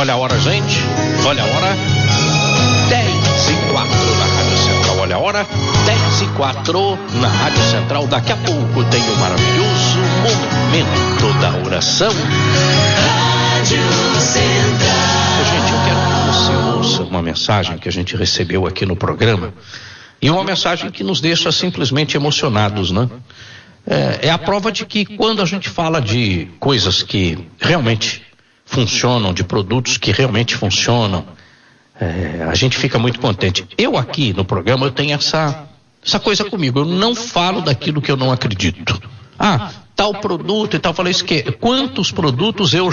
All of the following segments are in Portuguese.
Olha a hora, gente. Olha a hora. 10:04 na Rádio Central. Olha a hora. 10:04 na Rádio Central. Daqui a pouco tem o maravilhoso momento da oração. Rádio Central. Gente, eu quero que você ouça uma mensagem que a gente recebeu aqui no programa. E uma mensagem que nos deixa simplesmente emocionados, né? É a prova de que quando a gente fala de coisas que realmente funcionam, de produtos que realmente funcionam, a gente fica muito contente. Eu aqui no programa, eu tenho essa coisa comigo, eu não falo daquilo que eu não acredito. Tal produto e tal, falei isso que quantos produtos eu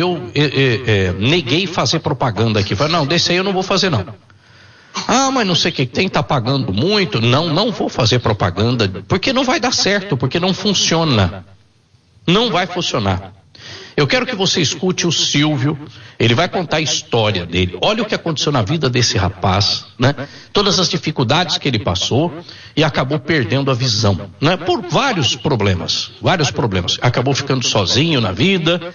neguei fazer propaganda aqui. Falei, não, desse aí eu não vou fazer não. Mas não sei o que tem, tá pagando muito. Não vou fazer propaganda, porque não vai dar certo, porque não funciona. Não vai funcionar. Eu quero que você escute o Silvio, ele vai contar a história dele. Olha o que aconteceu na vida desse rapaz, né? Todas as dificuldades que ele passou e acabou perdendo a visão, né? Por vários problemas. Acabou ficando sozinho na vida,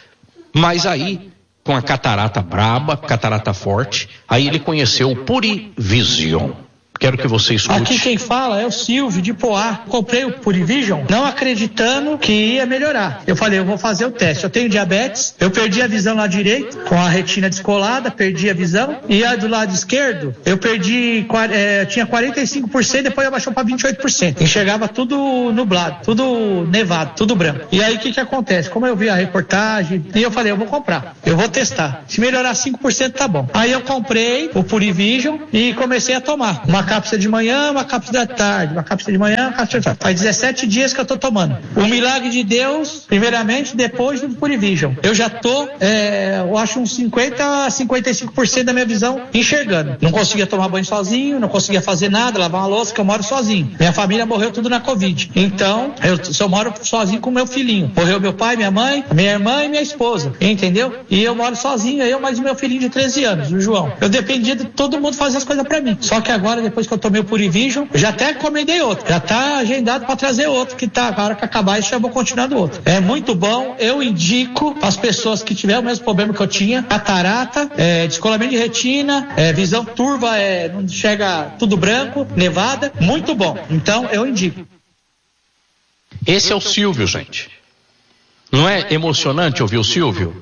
mas aí, com a catarata braba, catarata forte, aí ele conheceu o Purivision. Quero que você escute. Aqui quem fala é o Silvio de Poá. Comprei o Purivision não acreditando que ia melhorar. Eu falei, eu vou fazer o teste. Eu tenho diabetes, eu perdi a visão lá direito, com a retina descolada, perdi a visão. E a do lado esquerdo, eu perdi, tinha 45%, depois abaixou para 28%. Enxergava tudo nublado, tudo nevado, tudo branco. E aí o que acontece? Como eu vi a reportagem, e eu falei, eu vou comprar, eu vou testar. Se melhorar 5% tá bom. Aí eu comprei o Purivision e comecei a tomar. Uma cápsula de manhã, uma cápsula da tarde, uma cápsula de manhã, uma cápsula de tarde. Faz 17 dias que eu tô tomando. O milagre de Deus, primeiramente, depois do Purivision. Eu já tô, eu acho uns 50 a 55% da minha visão enxergando. Não conseguia tomar banho sozinho, não conseguia fazer nada, lavar uma louça, que eu moro sozinho. Minha família morreu tudo na Covid. Então, eu só moro sozinho com meu filhinho. Morreu meu pai, minha mãe, minha irmã e minha esposa. Entendeu? E eu moro sozinho, eu mais o meu filhinho de 13 anos, o João. Eu dependia de todo mundo fazer as coisas pra mim. Só que agora, depois que eu tomei o Purivision, eu já até encomendei outro, já tá agendado para trazer outro, que tá, agora que acabar isso eu vou continuar do outro. É muito bom, eu indico as pessoas que tiverem o mesmo problema que eu tinha, catarata, descolamento de retina, visão turva, não enxerga tudo branco, nevada, muito bom. Então eu indico. Esse é o Silvio, gente. Não é emocionante ouvir o Silvio?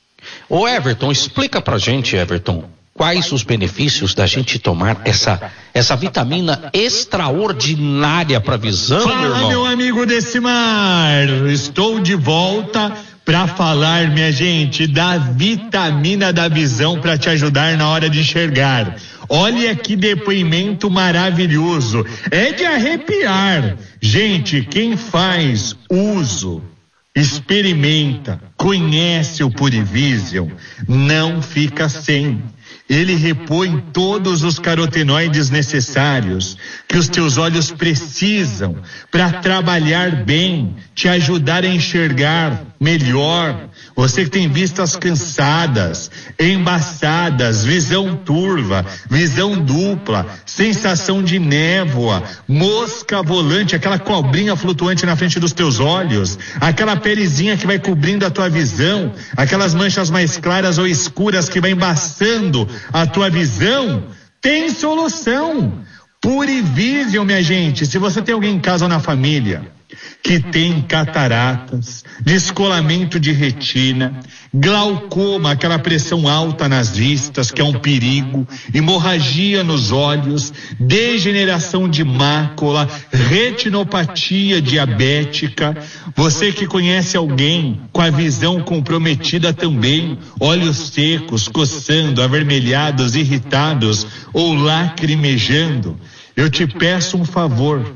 Ô Everton, explica pra gente, Everton, quais os benefícios da gente tomar essa vitamina extraordinária para a visão, Fala, meu irmão? Meu amigo Decimar, estou de volta para falar, minha gente, da vitamina da visão para te ajudar na hora de enxergar. Olha que depoimento maravilhoso, é de arrepiar. Gente, quem faz uso, experimenta, conhece o Purivision, não fica sem. Ele repõe todos os carotenoides necessários que os teus olhos precisam para trabalhar bem, te ajudar a enxergar melhor. Você que tem vistas cansadas, embaçadas, visão turva, visão dupla, sensação de névoa, mosca volante, aquela cobrinha flutuante na frente dos teus olhos, aquela pelezinha que vai cobrindo a tua visão, aquelas manchas mais claras ou escuras que vai embaçando a tua visão, tem solução. Purivision, minha gente. Se você tem alguém em casa ou na família que tem cataratas, descolamento de retina, glaucoma, aquela pressão alta nas vistas, que é um perigo, hemorragia nos olhos, degeneração de mácula, retinopatia diabética, você que conhece alguém com a visão comprometida também, olhos secos, coçando, avermelhados, irritados ou lacrimejando, eu te peço um favor,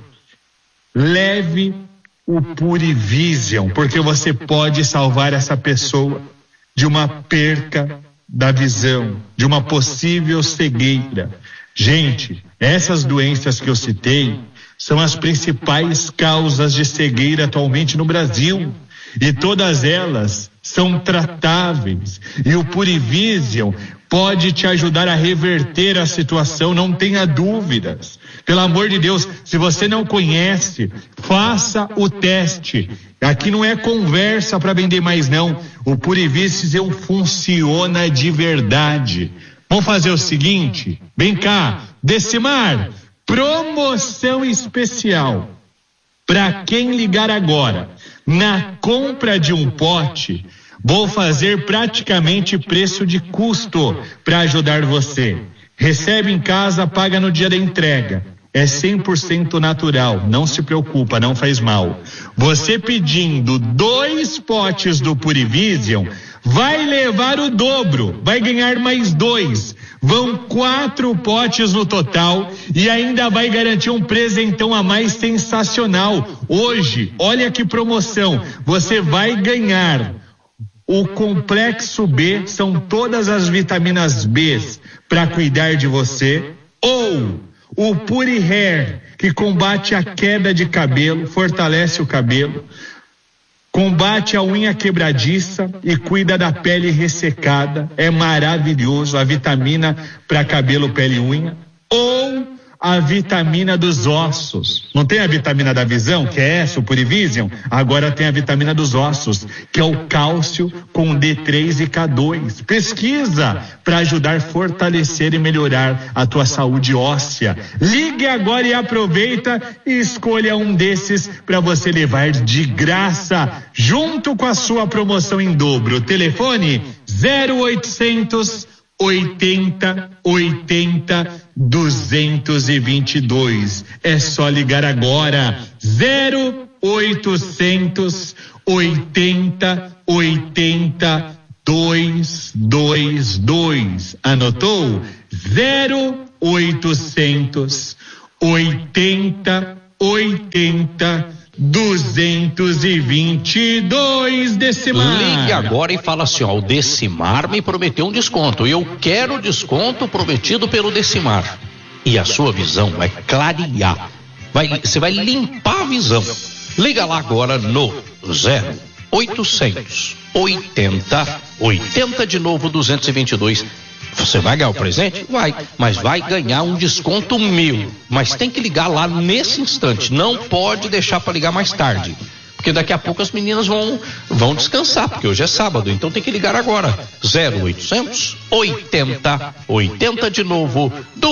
leve o Purivision, porque você pode salvar essa pessoa de uma perca da visão, de uma possível cegueira. Gente, essas doenças que eu citei são as principais causas de cegueira atualmente no Brasil, e todas elas são tratáveis e o Purivision pode te ajudar a reverter a situação, não tenha dúvidas. Pelo amor de Deus, se você não conhece, faça o teste. Aqui não é conversa para vender mais não. O Purivision funciona de verdade. Vamos fazer o seguinte, vem cá, Decimar, promoção especial. Para quem ligar agora, na compra de um pote, vou fazer praticamente preço de custo para ajudar você. Recebe em casa, paga no dia da entrega. É 100% natural, não se preocupa, não faz mal. Você pedindo 2 potes do Purivision, vai levar o dobro, vai ganhar mais 2. Vão 4 potes no total e ainda vai garantir um presentão a mais sensacional. Hoje, olha que promoção, você vai ganhar o Complexo B, são todas as vitaminas B para cuidar de você, ou o Puri Hair, que combate a queda de cabelo, fortalece o cabelo, combate a unha quebradiça e cuida da pele ressecada, é maravilhoso, a vitamina para cabelo, pele e unha, ou a vitamina dos ossos. Não tem a vitamina da visão, que é essa, o Purivision? Agora tem a vitamina dos ossos, que é o cálcio com D3 e K2. Pesquisa para ajudar a fortalecer e melhorar a tua saúde óssea. Ligue agora e aproveita e escolha um desses para você levar de graça, junto com a sua promoção em dobro. Telefone 0800 80 80 222. É só ligar agora. 0800 80 80 222. Anotou? 0800 80 80 222, Decimar. Ligue agora e fala assim, ó, o Decimar me prometeu um desconto, eu quero o desconto prometido pelo Decimar. E a sua visão vai clarear, você vai limpar a visão. Liga lá agora no 0800 80 80 de novo 222. Você vai ganhar o presente? Vai, mas vai ganhar um desconto mil. Mas tem que ligar lá nesse instante, não pode deixar para ligar mais tarde, porque daqui a pouco as meninas vão descansar, porque hoje é sábado, então tem que ligar agora. 0800 80 80 de novo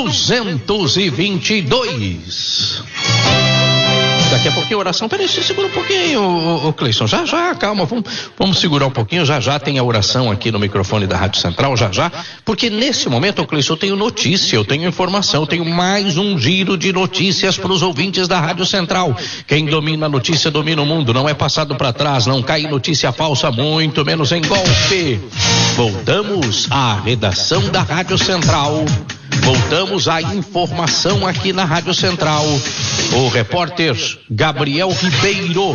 222. Daqui a pouquinho a oração, peraí, segura um pouquinho, ô Cleison, já, calma, vamos segurar um pouquinho, já tem a oração aqui no microfone da Rádio Central, já, porque nesse momento, ô Cleison, eu tenho notícia, eu tenho informação, eu tenho mais um giro de notícias para os ouvintes da Rádio Central. Quem domina a notícia domina o mundo, não é passado para trás, não cai em notícia falsa, muito menos em golpe. Voltamos à redação da Rádio Central. Voltamos à informação aqui na Rádio Central. O repórter Gabriel Ribeiro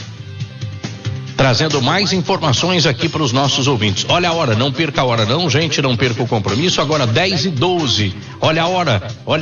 trazendo mais informações aqui para os nossos ouvintes. Olha a hora, não perca a hora não, gente, não perca o compromisso. Agora 10h12. Olha a hora,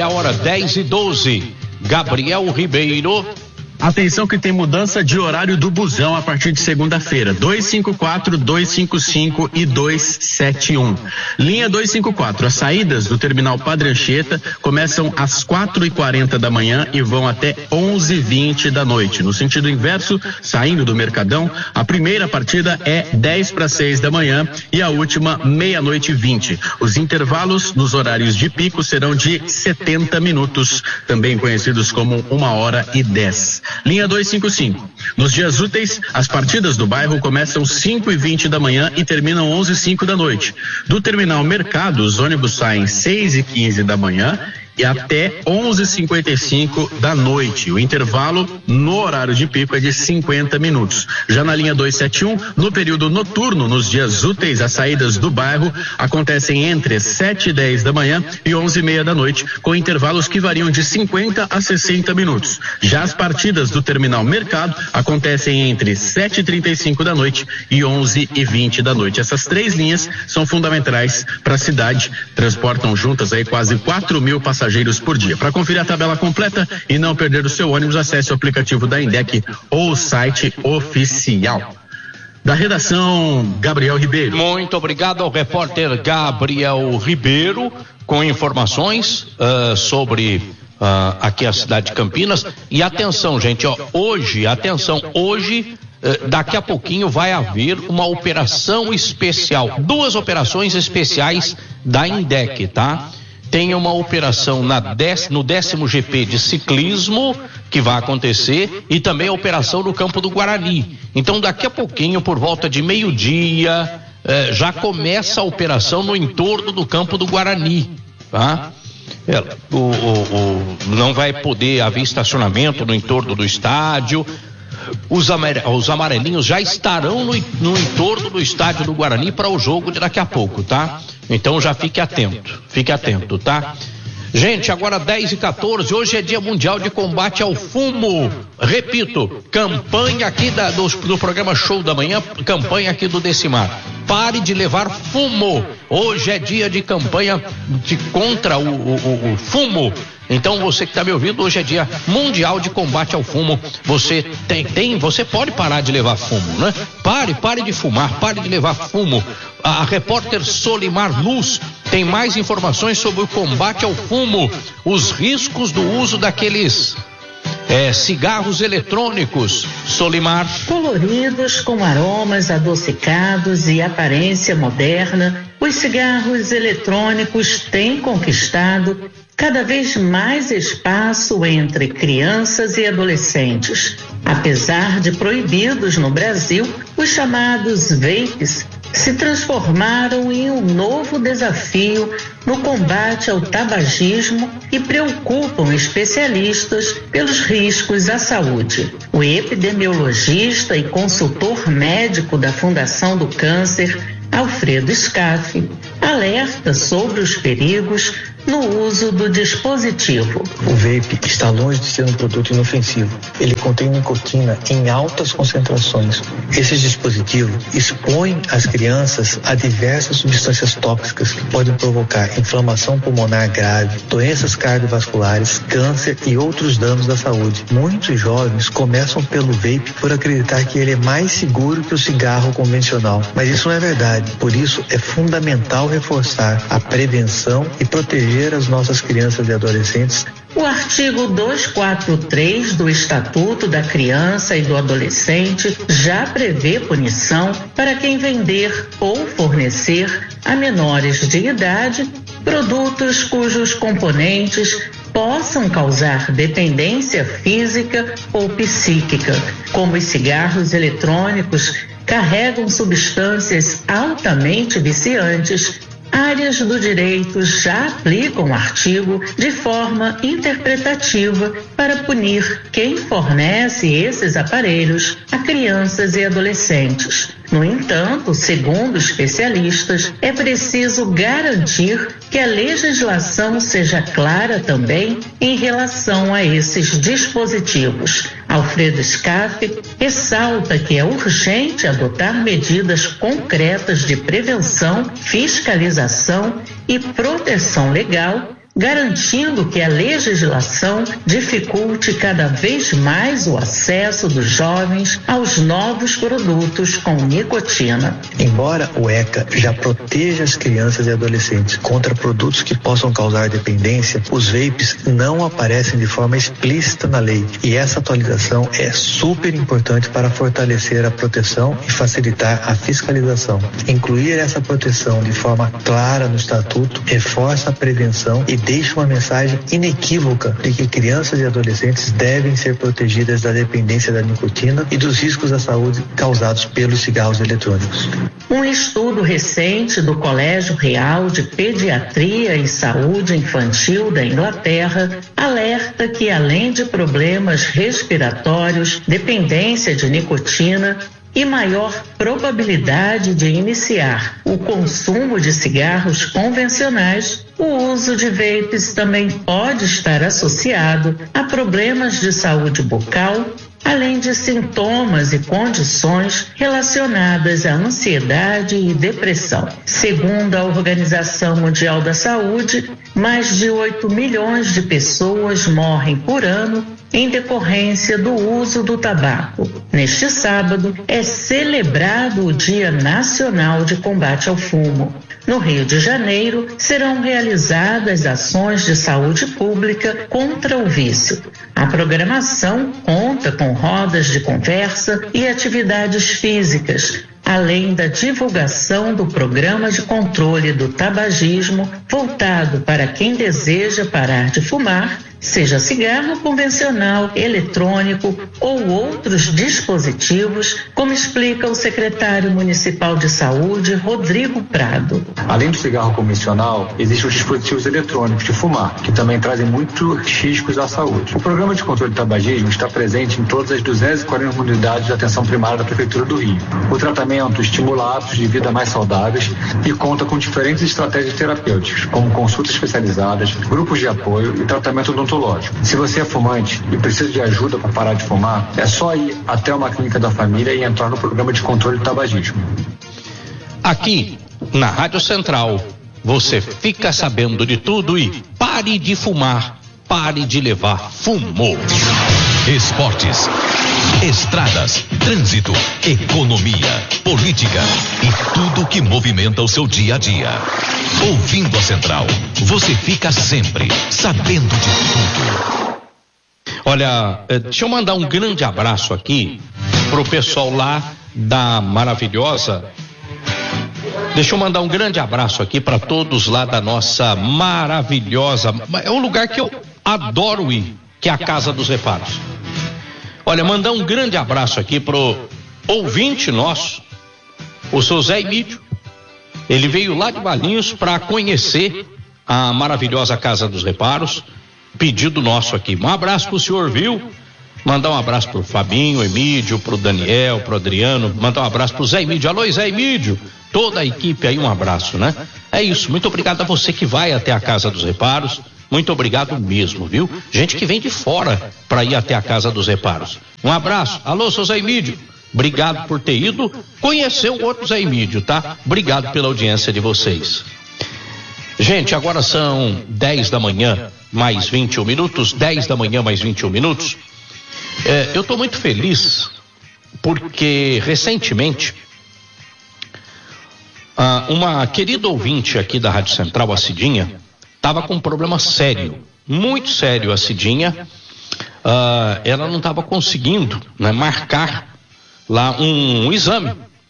10h12. Gabriel Ribeiro. Atenção que tem mudança de horário do busão a partir de segunda-feira, 254, 255 e 271. Linha 254, as saídas do terminal Padre Anchieta começam às 4h40 da manhã e vão até 11h20 da noite. No sentido inverso, saindo do Mercadão, a primeira partida é 5:50 da manhã e a última 00:20. Os intervalos nos horários de pico serão de 70 minutos, também conhecidos como 1h10. Linha 255. Nos dias úteis, as partidas do bairro começam 5h20 da manhã e terminam 11h05 da noite. Do terminal Mercado, os ônibus saem 6h15 da manhã e até 11h55 da noite. O intervalo no horário de pico é de 50 minutos. Já na linha 271, no período noturno, nos dias úteis, as saídas do bairro acontecem entre 7h10 da manhã e 11h30 da noite, com intervalos que variam de 50 a 60 minutos. Já as partidas do terminal Mercado acontecem entre 7h35 da noite e 11h20 da noite. Essas 3 linhas são fundamentais para a cidade, transportam juntas aí quase 4.000 passageiros por dia. Para conferir a tabela completa e não perder o seu ônibus, acesse o aplicativo da Indec ou o site oficial. Da redação, Gabriel Ribeiro. Muito obrigado ao repórter Gabriel Ribeiro com informações sobre aqui a cidade de Campinas. E atenção, gente, hoje, daqui a pouquinho vai haver uma operação especial, 2 operações especiais da INDEC, tá? Tem uma operação no 10º GP de ciclismo que vai acontecer e também a operação no Campo do Guarani. Então daqui a pouquinho, por volta de meio-dia, já começa a operação no entorno do Campo do Guarani, tá? Não vai poder haver estacionamento no entorno do estádio. Os amarelinhos já estarão no entorno do estádio do Guarani para o jogo de daqui a pouco, tá? Então já fique atento, tá? Gente, agora 10h14, hoje é Dia Mundial de Combate ao Fumo. Repito, campanha aqui do programa Show da Manhã, campanha aqui do Decimar. Pare de levar fumo. Hoje é dia de campanha contra o fumo. Então você que está me ouvindo, hoje é Dia Mundial de Combate ao Fumo. Você pode parar de levar fumo, né? Pare de fumar, pare de levar fumo. A repórter Solimar Luz tem mais informações sobre o combate ao fumo, os riscos do uso daqueles cigarros eletrônicos. Solimar. Coloridos, com aromas adocicados e aparência moderna, os cigarros eletrônicos têm conquistado cada vez mais espaço entre crianças e adolescentes. Apesar de proibidos no Brasil, os chamados vapes se transformaram em um novo desafio no combate ao tabagismo e preocupam especialistas pelos riscos à saúde. O epidemiologista e consultor médico da Fundação do Câncer, Alfredo Scaff, alerta sobre os perigos no uso do dispositivo. O vape está longe de ser um produto inofensivo. Ele contém nicotina em altas concentrações. Esse dispositivo expõe as crianças a diversas substâncias tóxicas que podem provocar inflamação pulmonar grave, doenças cardiovasculares, câncer e outros danos à saúde. Muitos jovens começam pelo vape por acreditar que ele é mais seguro que o cigarro convencional, mas isso não é verdade. Por isso é fundamental reforçar a prevenção e proteger as nossas crianças e adolescentes. O artigo 243 do Estatuto da Criança e do Adolescente já prevê punição para quem vender ou fornecer a menores de idade produtos cujos componentes possam causar dependência física ou psíquica, como os cigarros eletrônicos carregam substâncias altamente viciantes. Áreas do direito já aplicam o artigo de forma interpretativa para punir quem fornece esses aparelhos a crianças e adolescentes. No entanto, segundo especialistas, é preciso garantir que a legislação seja clara também em relação a esses dispositivos. Alfredo Scaff ressalta que é urgente adotar medidas concretas de prevenção, fiscalização e proteção legal, garantindo que a legislação dificulte cada vez mais o acesso dos jovens aos novos produtos com nicotina. Embora o ECA já proteja as crianças e adolescentes contra produtos que possam causar dependência, os vapes não aparecem de forma explícita na lei, e essa atualização é super importante para fortalecer a proteção e facilitar a fiscalização. Incluir essa proteção de forma clara no estatuto reforça a prevenção e deixa uma mensagem inequívoca de que crianças e adolescentes devem ser protegidas da dependência da nicotina e dos riscos à saúde causados pelos cigarros eletrônicos. Um estudo recente do Colégio Real de Pediatria e Saúde Infantil da Inglaterra alerta que, além de problemas respiratórios, dependência de nicotina e maior probabilidade de iniciar o consumo de cigarros convencionais, o uso de vapes também pode estar associado a problemas de saúde bucal, além de sintomas e condições relacionadas à ansiedade e depressão. Segundo a Organização Mundial da Saúde, mais de 8 milhões de pessoas morrem por ano em decorrência do uso do tabaco. Neste sábado é celebrado o Dia Nacional de Combate ao Fumo. No Rio de Janeiro, serão realizadas ações de saúde pública contra o vício. A programação conta com rodas de conversa e atividades físicas, além da divulgação do programa de controle do tabagismo voltado para quem deseja parar de fumar, seja cigarro convencional, eletrônico ou outros dispositivos, como explica o secretário municipal de saúde, Rodrigo Prado. Além do cigarro convencional, existem os dispositivos eletrônicos de fumar, que também trazem muitos riscos à saúde. O programa de controle do tabagismo está presente em todas as 240 unidades de atenção primária da Prefeitura do Rio. O tratamento estimula hábitos de vida mais saudáveis e conta com diferentes estratégias terapêuticas, como consultas especializadas, grupos de apoio e tratamento odontológico. Se você é fumante e precisa de ajuda para parar de fumar, é só ir até uma clínica da família e entrar no programa de controle do tabagismo. Aqui, na Rádio Central, você fica sabendo de tudo e pare de fumar, pare de levar fumo. Esportes, estradas, trânsito, economia, política e tudo que movimenta o seu dia a dia. Ouvindo a Central, você fica sempre sabendo de tudo. Olha, deixa eu mandar um grande abraço aqui pro pessoal lá da maravilhosa. Deixa eu mandar um grande abraço aqui para todos lá da nossa maravilhosa. É um lugar que eu adoro ir, que é a Casa dos Reparos. Olha, mandar um grande abraço aqui pro ouvinte nosso, o seu Zé Emílio. Ele veio lá de Valinhos para conhecer a maravilhosa Casa dos Reparos. Pedido nosso aqui. Um abraço pro senhor, viu? Mandar um abraço pro Fabinho, Emílio, pro Daniel, pro Adriano. Mandar um abraço pro Zé Emílio. Alô, Zé Emílio. Toda a equipe aí, um abraço, né? É isso. Muito obrigado a você que vai até a Casa dos Reparos. Muito obrigado mesmo, viu? Gente que vem de fora para ir até a Casa dos Reparos. Um abraço. Alô, seu Zé Emílio. Obrigado por ter ido conhecer o outro Zé Emílio, tá? Obrigado pela audiência de vocês. Gente, agora são 10 da manhã, mais 21 minutos. 10 da manhã, mais 21 minutos. Eu estou muito feliz porque recentemente uma querida ouvinte aqui da Rádio Central, a Cidinha, estava com um problema sério, muito sério. A Cidinha, ela não estava conseguindo, né, marcar lá um exame.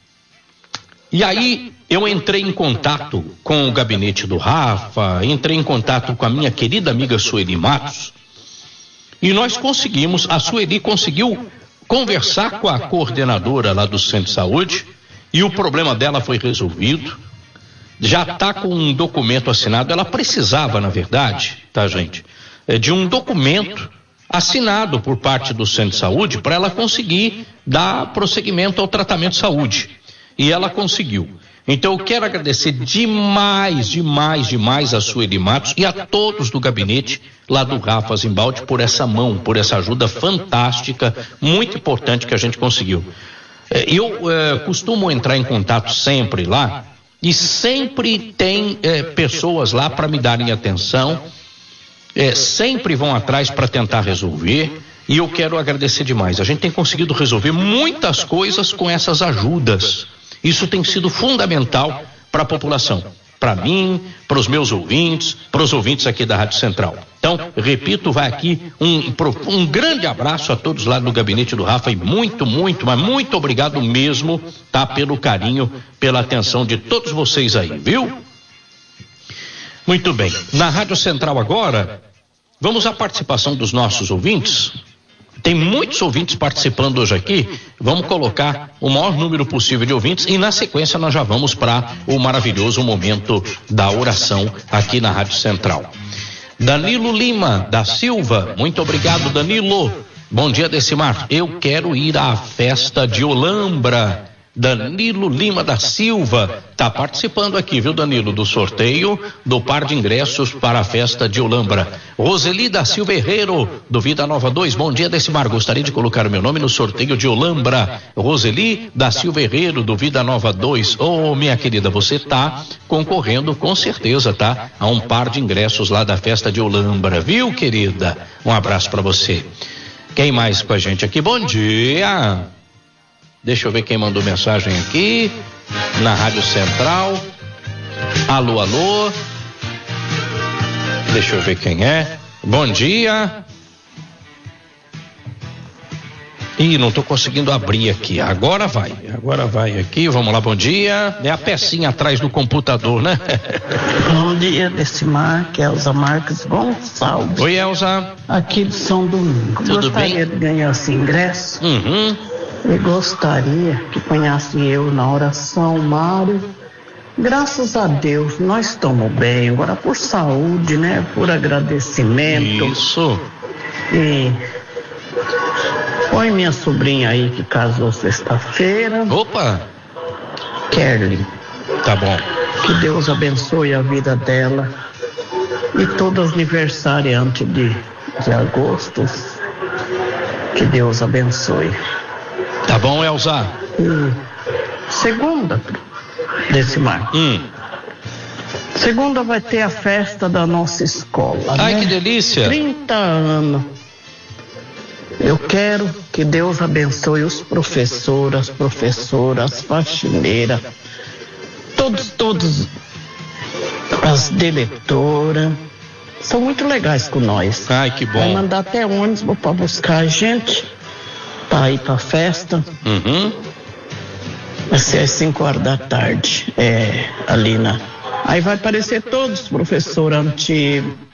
E aí eu entrei em contato com o gabinete do Rafa, entrei em contato com a minha querida amiga Sueli Matos, e nós conseguimos, a Sueli conseguiu conversar com a coordenadora lá do Centro de Saúde, e o problema dela foi resolvido. Já está com um documento assinado. Ela precisava, na verdade, tá, gente, de um documento assinado por parte do Centro de Saúde para ela conseguir dar prosseguimento ao tratamento de saúde. E ela conseguiu. Então eu quero agradecer demais a Sueli Matos e a todos do gabinete lá do Rafa Zimbaldi por essa mão, por essa ajuda fantástica, muito importante que a gente conseguiu. Eu costumo entrar em contato sempre lá e sempre tem pessoas lá para me darem atenção, sempre vão atrás para tentar resolver, e eu quero agradecer demais. A gente tem conseguido resolver muitas coisas com essas ajudas. Isso tem sido fundamental para a população, para mim, para os meus ouvintes, para os ouvintes aqui da Rádio Central. Então, repito, vai aqui um grande abraço a todos lá do gabinete do Rafa e muito obrigado mesmo, tá? Pelo carinho, pela atenção de todos vocês aí, viu? Muito bem. Na Rádio Central agora, vamos à participação dos nossos ouvintes. Tem muitos ouvintes participando hoje aqui. Vamos colocar o maior número possível de ouvintes e na sequência nós já vamos para o maravilhoso momento da oração aqui na Rádio Central. Danilo Lima da Silva, muito obrigado, Danilo. Bom dia, Decimar. Eu quero ir à festa de Olambra. Danilo Lima da Silva está participando aqui, viu, Danilo, do sorteio do par de ingressos para a festa de Olambra. Roseli da Silva Herrero, do Vida Nova 2, bom dia, Decimar, gostaria de colocar o meu nome no sorteio de Olambra. Roseli da Silva Herrero, do Vida Nova 2, minha querida, você está concorrendo com certeza, tá? A um par de ingressos lá da festa de Olambra, viu, querida? Um abraço para você. Quem mais com a gente aqui? Bom dia. Deixa eu ver quem mandou mensagem aqui na Rádio Central. Alô, alô. Deixa eu ver quem é. Bom dia. Ih, não tô conseguindo abrir aqui. Agora vai aqui. Vamos lá, bom dia. É a pecinha atrás do computador, né? Bom dia, Decimar, que é Elza Marques Gonçalves. Oi, Elza. Aqui de São Domingo. Tudo gostaria bem? de ganhar esse ingresso. Uhum. E gostaria que ponhasse eu na oração, Mário. Graças a Deus, nós estamos bem. Agora por saúde, né? Por agradecimento. Isso. E põe minha sobrinha aí que casou sexta-feira. Opa. Kelly. Tá bom. Que Deus abençoe a vida dela. E todos os aniversariantes de agosto. Que Deus abençoe. Tá bom, Elza. Segunda, Decimar. Segunda vai ter a festa da nossa escola. Ai, né? que delícia. 30 anos. Eu quero que Deus abençoe os professores, as professoras, as faxineiras, todos as diretoras. São muito legais com nós. Ai, que bom. Vai mandar até ônibus para buscar a gente, para ir para a festa. Uhum. Vai ser às 5 da tarde. Ali na. Aí vai aparecer todos os professores antigos,